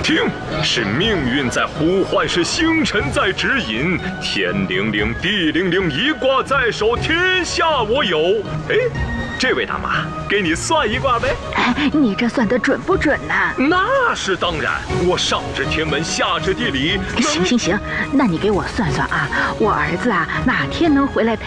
听，是命运在呼唤，是星辰在指引。天灵灵，地灵灵，一卦在手，天下我有。哎，这位大妈，给你算一卦呗。 哎，你这算得准不准呢？ 那是当然，我上知天文，下知地理。 行，那你给我算算啊，我儿子啊哪天能回来